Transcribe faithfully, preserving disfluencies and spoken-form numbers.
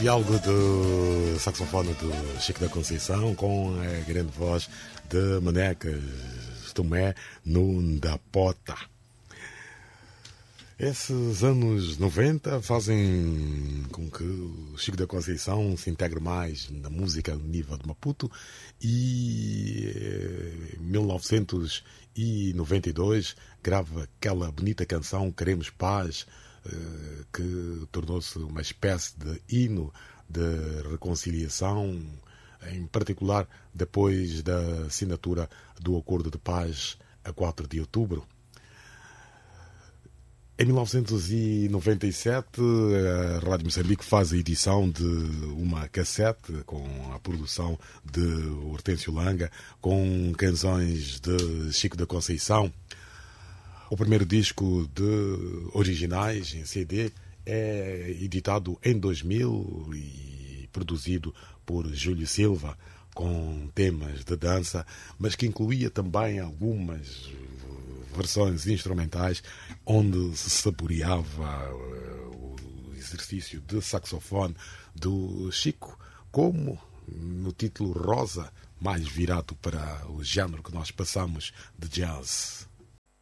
E algo do saxofone do Chico da Conceição com a grande voz de Manecas Tomé no da Pota. Esses anos noventa fazem com que o Chico da Conceição se integre mais na música a nível de Maputo e em mil novecentos e noventa e dois grava aquela bonita canção Queremos Paz, que tornou-se uma espécie de hino de reconciliação, em particular depois da assinatura do Acordo de Paz a quatro de outubro. Em mil novecentos e noventa e sete, a Rádio Moçambique faz a edição de uma cassete com a produção de Hortêncio Langa, com canções de Chico da Conceição. O primeiro disco de originais em C D é editado em dois mil e produzido por Júlio Silva, com temas de dança, mas que incluía também algumas versões instrumentais onde se saboreava o exercício de saxofone do Chico, como no título Rosa, mais virado para o género que nós passamos de jazz.